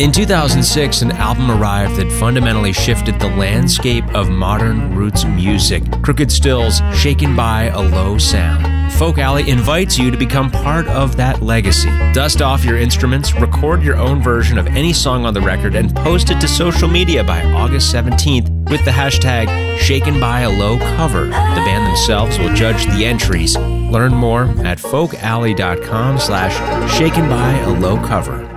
In 2006, an album arrived that fundamentally shifted the landscape of modern roots music. Crooked Still's Shaken by a Low Sound. Folk Alley invites you to become part of that legacy. Dust off your instruments, record your own version of any song on the record, and post it to social media by August 17th with the hashtag Shaken by a Low Cover. The band themselves will judge the entries. Learn more at folkalley.com/shakenbyalowcover.